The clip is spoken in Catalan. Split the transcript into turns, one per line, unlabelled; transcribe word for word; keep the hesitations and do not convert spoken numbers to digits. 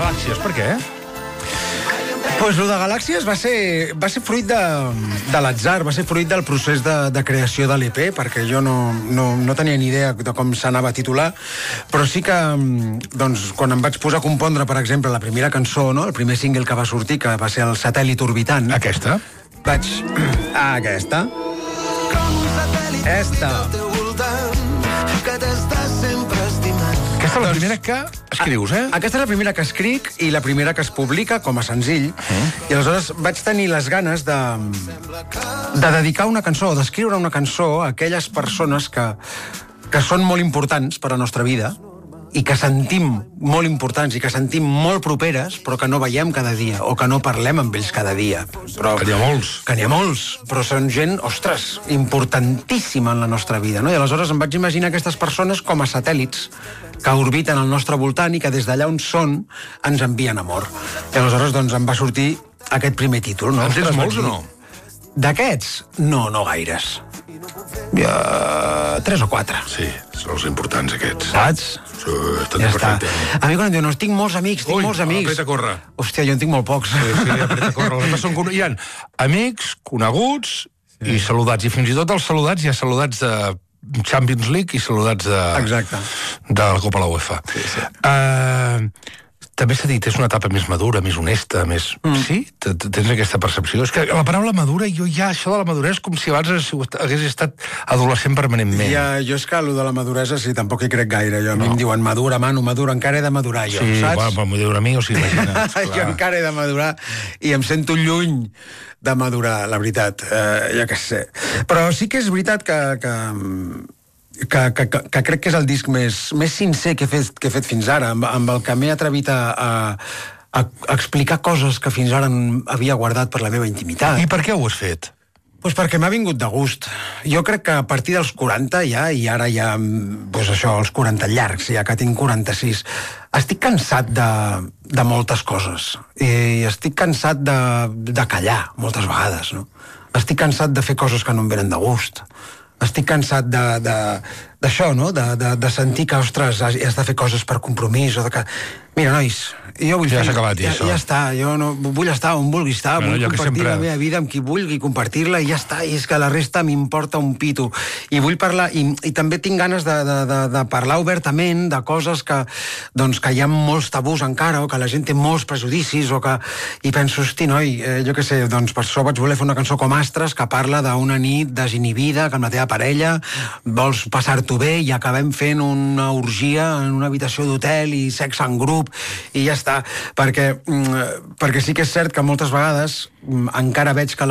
Galàxies, per què?
Pues lo de Galàxies va ser, va ser fruit de, de l'atzar, va ser fruit del procés de, de creació de l'E P, perquè jo no, no, no tenia ni idea de com s'anava a titular, però sí que doncs, quan em vaig posar a compondre, per exemple, la primera cançó, no? El primer single que va sortir, que va ser el Satèl·lit Orbitant.
Aquesta?
Vaig... Ah, aquesta. Esta.
Aquesta és la primera que escrius, eh?
Aquesta és la primera que escric i la primera que es publica com a senzill. Mm. I aleshores vaig tenir les ganes de, de dedicar una cançó, d'escriure una cançó a aquelles persones que, que són molt importants per a la nostra vida i que sentim molt importants i que sentim molt properes, però que no veiem cada dia, o que no parlem amb ells cada dia. Però,
que n'hi ha molts.
Que n'hi ha molts, però són gent, ostres, importantíssima en la nostra vida, no? I aleshores em vaig imaginar aquestes persones com a satèl·lits que orbiten al nostre voltant i que des d'allà on són ens envien amor. I aleshores doncs em va sortir aquest primer títol, no?
En tens molts o no?
D'aquests? No, no gaires. Ja... Tres o quatre.
Sí, són els importants aquests.
Saps?
Sí, estan
ja
perfecte.
Està. A mi quan em diuen, no, tinc molts amics, tinc
Ui,
molts amics.
apreta a córrer.
Hòstia, jo en tinc molt pocs.
Sí, sí, apreta a córrer. Els són, hi ha amics, coneguts sí. i saludats. I fins i tot els saludats, hi ha saludats de Champions League i saludats de,
Exacte.
de la Copa de la UEFA.
Sí, sí.
Uh, també s'ha dit, és una etapa més madura, més honesta, més... Mm. Sí? Tens aquesta percepció? És que la paraula madura, jo ja, això de la maduresa, com si abans hagués estat adolescent permanentment.
Ja, jo és que allò de la maduresa, sí, tampoc hi crec gaire. Jo, a mi no. em diuen, madura, mano, madura, encara he de madurar, jo,
sí,
saps?
Sí, bueno, madura a mi, o sigui, imagina't.
Jo encara he de madurar i em sento lluny de madurar, la veritat. Eh, ja que sé. Però sí que és veritat que... que Que, que, que, que crec que és el disc més, més sincer que he fet, que he fet fins ara, amb, amb el que m'he atrevit a, a, a explicar coses que fins ara havia guardat per la meva intimitat.
I per què ho has fet?
Pues perquè m'ha vingut de gust. Jo crec que a partir dels quaranta ja, i ara ja, pues això, els quaranta llargs, ja que tinc quaranta-sis, estic cansat de, de moltes coses. I estic cansat de, de callar, moltes vegades, no? Estic cansat de fer coses que no em venen de gust. Estic cansat de, de, d'això, no? De, de, de sentir que, ostres, has, has de fer coses per compromís, o de que... Mira, nois, jo vull
ja
fer...
s'ha acabat,
ja,
això.
Ja està, jo no, vull estar on vulgui estar, bueno, vull compartir sempre... la meva vida amb qui vulgui compartir-la, i ja està, i és que la resta m'importa un pito. I vull parlar, i, i també tinc ganes de, de, de, de parlar obertament de coses que, doncs, que hi ha molts tabús encara, o que la gent té molts prejudicis, o que... I penso, hosti, noi, eh, jo què sé, doncs per això vaig voler fer una cançó com Astres, que parla d'una nit desinhibida, que amb la teva parella vols passar-t'ho bé, i acabem fent una orgia en una habitació d'hotel i sexe en grup, i ja està, perquè, perquè sí que és cert que moltes vegades encara veig que la